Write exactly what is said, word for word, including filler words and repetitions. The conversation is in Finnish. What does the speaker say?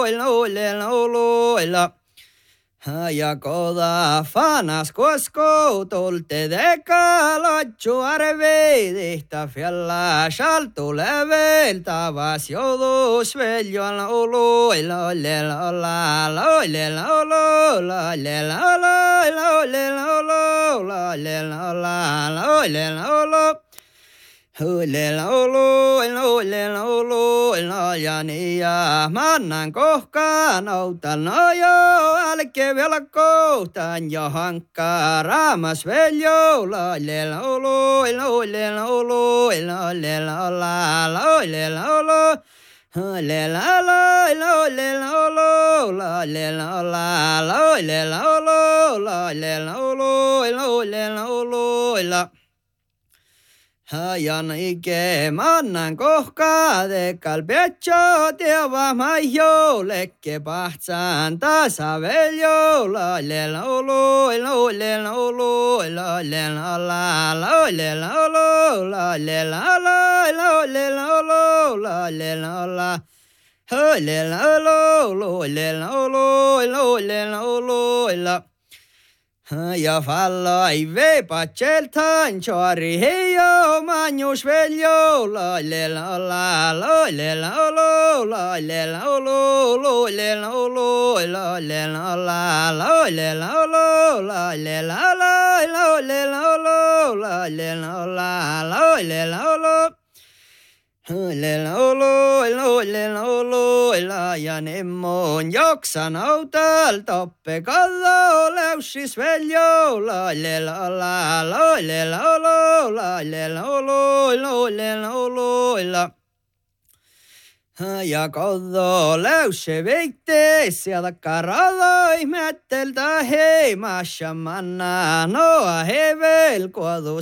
Ja koda fanas kosko tolte de kalacho arvedehta fjalla shalto level tavas jodos veljon olo la la la la la la la la la la la la la la la la Hullela olo, hullela olo, ja ja mannan kohkaan outan jo älke vielä kohtaan ja hankkaa raamas veljo, hullela olo, hullela olo, hullela la hullela olo, hullela la hullela olo, hullela la hullela olo, hullela olo, hullela olo. Hajan ike mannan kohkaa de kalpecho teava maijo lekke pahtsaan tasaveljo la lela olo la lela olo la lela la la lela olo la lela la la lela olo la lela la ha lela olo lo lela olo lo lela olo la ja falla ei vepa cheltan chori heio manjus veljo la lela la la lela olo la lela olo lo lela olo la lela la la lela olo la lela la la lela olo la lela la la lela olo Lela olo, elo, lela olo, ela ja nemmon jaksan autal toppe kallo läussis veljo, la lela la la lela olo, la lela olo, elo, lela olo, ela. Ja koddo läuse veitte, sieltä karadoi mätteltä hei, masha manna noa hevel, kuodu